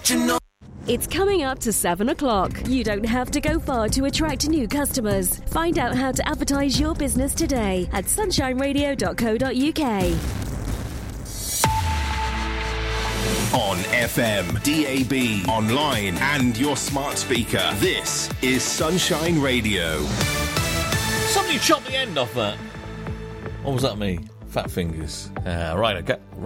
you know. It's coming up to 7 o'clock. You don't have to go far to attract new customers. Find out how to advertise your business today at sunshineradio.co.uk. On FM, DAB, online and your smart speaker. This is Sunshine Radio. Somebody chopped the end off that. What was that me? Fat fingers. Right,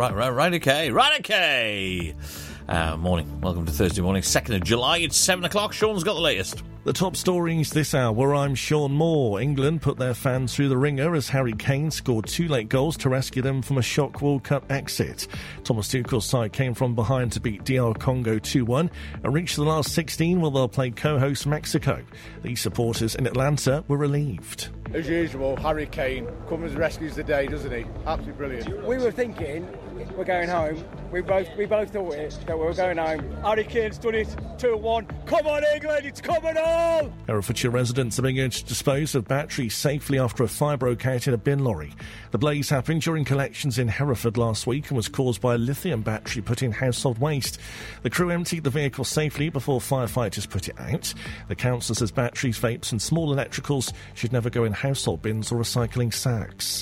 okay. Morning. Welcome to Thursday morning, 2nd of July. It's 7 o'clock. Sean's got the latest. The top stories this hour. I'm Sean Moore. England put their fans through the ringer as Harry Kane scored 2 late goals to rescue them from a shock World Cup exit. Thomas Tuchel's side came from behind to beat DR Congo 2-1 and reached the last 16 where they'll play co-host Mexico. These supporters in Atlanta were relieved. As usual, Harry Kane comes and rescues the day, doesn't he? Absolutely brilliant. We were thinking we're going home. We both thought it, that we were going home. Harry Kane's done it, 2-1. Come on, England, it's coming on! Herefordshire residents are being urged to dispose of batteries safely after a fire broke out in a bin lorry. The blaze happened during collections in Hereford last week and was caused by a lithium battery put in household waste. The crew emptied the vehicle safely before firefighters put it out. The council says batteries, vapes and small electricals should never go in household bins or recycling sacks.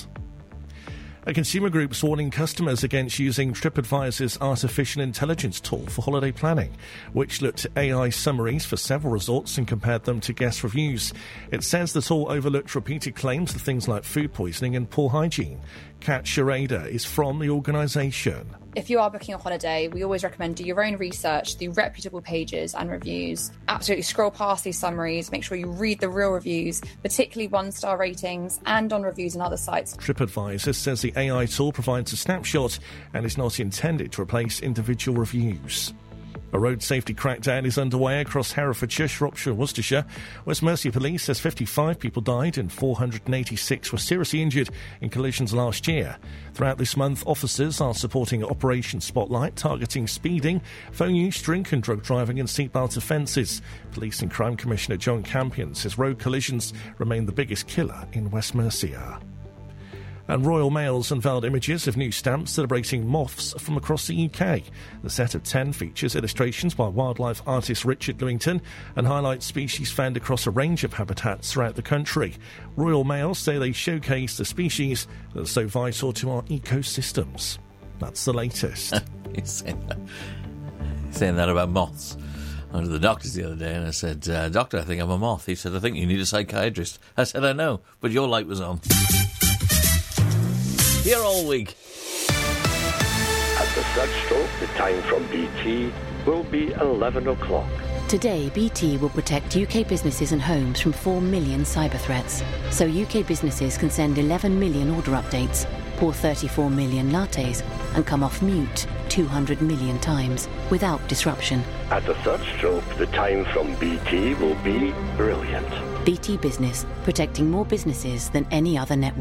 A consumer group's warning customers against using TripAdvisor's artificial intelligence tool for holiday planning, which looked at AI summaries for several resorts and compared them to guest reviews. It says the tool overlooked repeated claims of things like food poisoning and poor hygiene. Kat Schrader is from the organisation. If you are booking a holiday, we always recommend do your own research through reputable pages and reviews. Absolutely scroll past these summaries, make sure you read the real reviews, particularly 1-star ratings and on reviews on other sites. TripAdvisor says the AI tool provides a snapshot and is not intended to replace individual reviews. A road safety crackdown is underway across Herefordshire, Shropshire and Worcestershire. West Mercia Police says 55 people died and 486 were seriously injured in collisions last year. Throughout this month, officers are supporting Operation Spotlight, targeting speeding, phone use, drink and drug driving and seatbelt offences. Police and Crime Commissioner John Campion says road collisions remain the biggest killer in West Mercia. And Royal Mail's unveiled images of new stamps celebrating moths from across the UK. The set of 10 features illustrations by wildlife artist Richard Lewington and highlights species found across a range of habitats throughout the country. Royal Mail say they showcase the species that are so vital to our ecosystems. That's the latest. He's saying that about moths. I went to the doctor's the other day and I said, Doctor, I think I'm a moth. He said, I think you need a psychiatrist. I said, I know, but your light was on. Here all week. At the Sudstroke, the time from BT will be 11 o'clock. Today, BT will protect UK businesses and homes from 4 million cyber threats. So UK businesses can send 11 million order updates, pour 34 million lattes, and come off mute 200 million times without disruption. At the Sudstroke, the time from BT will be brilliant. BT Business, protecting more businesses than any other network.